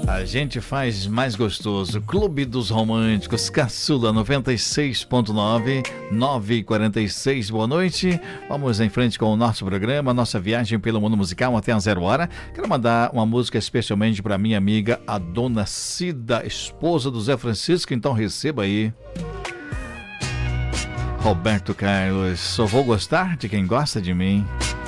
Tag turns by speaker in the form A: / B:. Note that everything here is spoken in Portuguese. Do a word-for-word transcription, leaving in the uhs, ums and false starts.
A: A gente faz mais gostoso. Clube dos Românticos, Caçula noventa e seis ponto nove, nove e quarenta e seis. Boa noite. Vamos em frente com o nosso programa, nossa viagem pelo mundo musical até a zero hora. Quero mandar uma música especialmente para minha amiga, a Dona Cida, esposa do Zé Francisco. Então receba aí. Roberto Carlos, só vou gostar de quem gosta de mim.